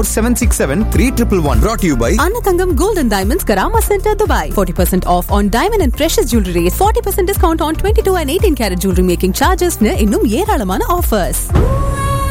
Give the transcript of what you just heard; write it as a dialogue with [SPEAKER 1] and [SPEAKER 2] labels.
[SPEAKER 1] 9447673111. Brought to you by
[SPEAKER 2] Annathangam Gold and Diamonds, Karama Center, Dubai. 40% off on diamond and precious jewelry rates. 40% discount on 22 and 18 karat jewelry making charges. இன்னும் ஏராளமான offers.